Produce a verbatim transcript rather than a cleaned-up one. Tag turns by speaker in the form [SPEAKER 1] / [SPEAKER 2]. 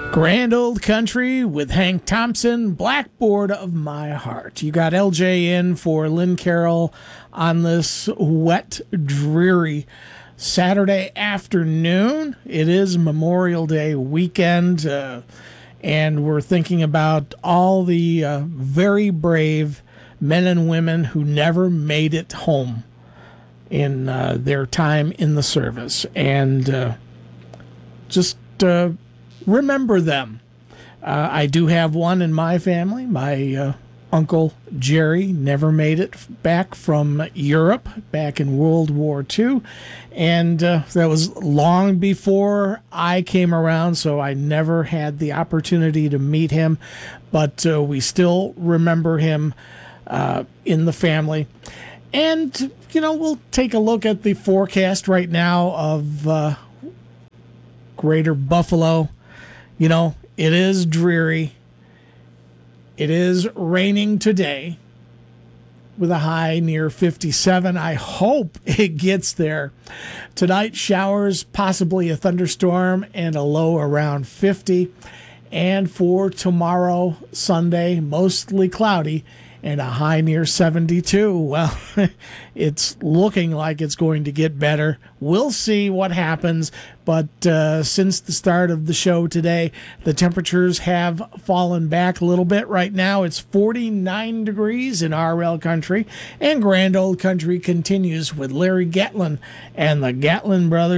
[SPEAKER 1] Grand Old Country with Hank Thompson, Blackboard of My Heart. You got L J in for Lynn Carroll on this wet, dreary Saturday afternoon. It is Memorial Day weekend, uh, and we're thinking about all the uh, very brave men and women who never made it home in uh, their time in the service. And uh, just... Uh, remember them. Uh, I do have one in my family. My uh, Uncle Jerry never made it back from Europe back in World War Two. And uh, that was long before I came around, so I never had the opportunity to meet him. But uh, we still remember him uh, in the family. And, you know, we'll take a look at the forecast right now of uh, Greater Buffalo. You know, it is dreary. It is raining today with a high near fifty-seven. I hope it gets there. Tonight, showers, possibly a thunderstorm, and a low around fifty. And for tomorrow, Sunday, mostly cloudy and a high near seventy-two. Well, it's looking like it's going to get better. We'll see what happens. But uh, since the start of the show today, the temperatures have fallen back a little bit. Right now, it's forty-nine degrees in R L Country. And Grand Old Country continues with Larry Gatlin and the Gatlin Brothers.